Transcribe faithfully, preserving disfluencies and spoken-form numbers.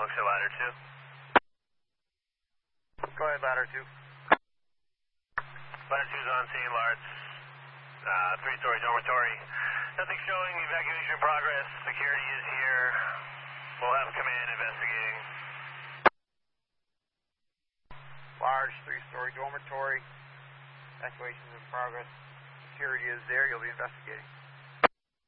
looks at ladder two. Go ahead, ladder two. Ladder two's on scene, Larts. Uh, three-story dormitory. Nothing showing, evacuation in progress. Security is here. We'll have command investigating. Large three-story dormitory. Evacuation is in progress. Security is there. You'll be investigating.